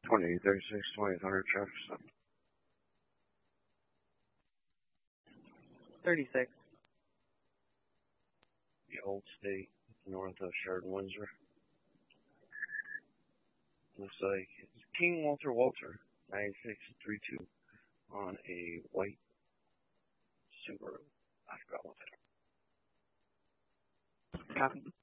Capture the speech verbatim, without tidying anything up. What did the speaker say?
twenty, thirty-six, twenty, one hundred traffic stop. thirty-six. The Old State, north of Sheridan Windsor. Looks like it's King Walter Walter, ninety-six three two, on a white Subaru. I forgot what that. Copy.